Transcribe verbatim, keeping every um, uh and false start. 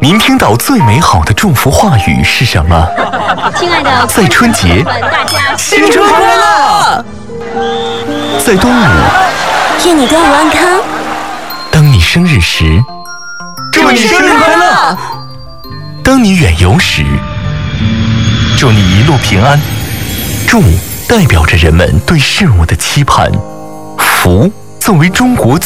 您听到最美好的祝福话语是什么？ 亲爱的， 在春节， 大家新春快乐！在端午， 愿你端午安康。 当你生日时，祝你生日快乐！当你远游时，祝你一路平安。祝代表着人们对事物的期盼，福作为中国